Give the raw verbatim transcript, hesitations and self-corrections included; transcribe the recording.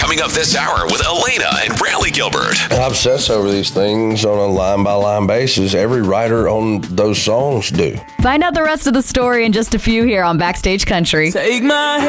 coming up this hour with Elena and Brantley Gilbert. I obsess over these things on a line-by-line basis. Every writer on those songs do. Find out the rest of the story in just a few here on Backstage Country. Take my